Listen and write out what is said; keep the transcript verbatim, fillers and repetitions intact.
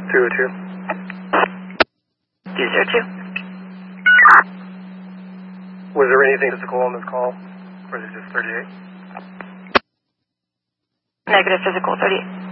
two oh two. two zero two. Was there anything physical on this call? Or is it just thirty-eight? Negative physical, thirty-eight.